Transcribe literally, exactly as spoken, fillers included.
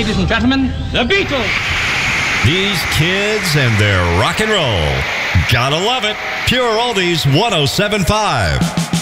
ladies and gentlemen, the Beatles. These kids and their rock and roll. Gotta love it. Pure Oldies one oh seven point five.